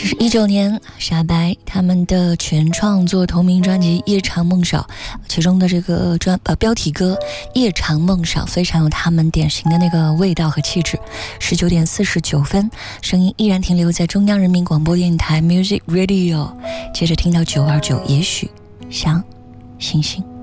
是19年傻白他们的全创作同名专辑《夜长梦少》，其中的这个标题歌《夜长梦少》非常有他们典型的那个味道和气质。19点49分，声音依然停留在中央人民广播电台 Music Radio， 接着听到929，也许像星星。